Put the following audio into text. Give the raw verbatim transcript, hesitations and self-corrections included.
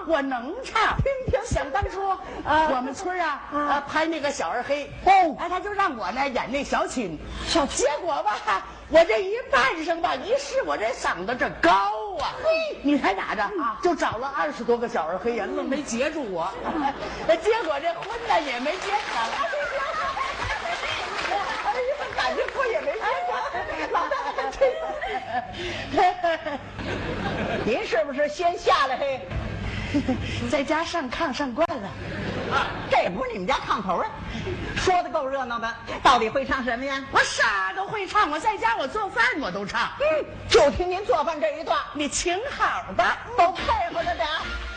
我能唱。 听听， 想当初啊，我们村啊啊拍那个小二黑， 哦， 哎，他就让我呢演那小琴， 小结果吧，我这一扮上吧，一试我这嗓子这高啊，嘿，你猜咋着啊？就找了二十多个小二黑人，愣没截住我，结果这婚呢也没结成。 哎呀，感觉婚也没结成，老大这，您是不是先下来嘿？ 在家上炕上惯了， 这不是你们家炕头啊？说的够热闹的，到底会唱什么呀？ 我啥都会唱，我在家我做饭我都唱。 嗯，就听您做饭这一段， 你请好吧， 都配合着点。